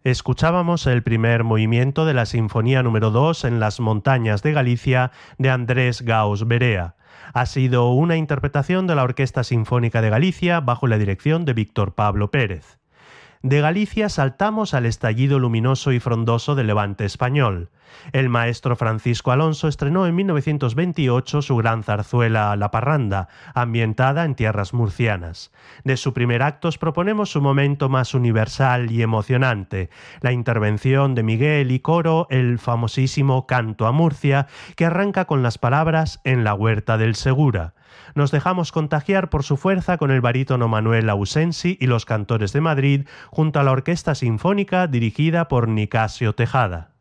Escuchábamos el primer movimiento de la Sinfonía número 2 en las montañas de Galicia de Andrés Gaos Berea. Ha sido una interpretación de la Orquesta Sinfónica de Galicia bajo la dirección de Víctor Pablo Pérez. De Galicia saltamos al estallido luminoso y frondoso del Levante español. El maestro Francisco Alonso estrenó en 1928 su gran zarzuela La Parranda, ambientada en tierras murcianas. De su primer acto os proponemos su momento más universal y emocionante, la intervención de Miguel y coro, el famosísimo Canto a Murcia, que arranca con las palabras En la huerta del Segura. Nos dejamos contagiar por su fuerza con el barítono Manuel Ausensi y los cantores de Madrid, junto a la Orquesta Sinfónica dirigida por Nicasio Tejada.